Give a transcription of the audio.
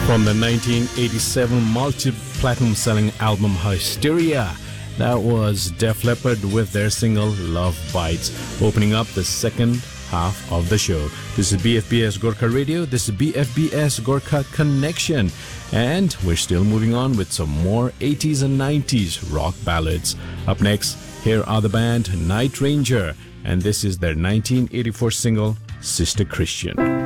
From the 1987 multi-platinum selling album Hysteria, that was Def Leppard with their single Love Bites, opening up the second half of the show. This is BFBS Gorkha Radio, this is BFBS Gorkha Connection, and we're still moving on with some more 80s and 90s rock ballads. Up next, here are the band Night Ranger, and this is their 1984 single, Sister Christian.